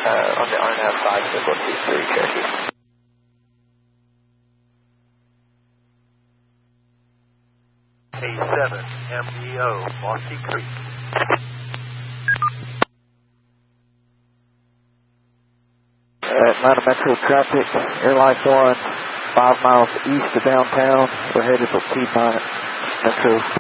on the RNAV 523 Cherokee. A7 MEO, Mossy Creek. Atlanta Metro traffic, Airline 1, 5 miles east of downtown. We're headed for Piedmont Metro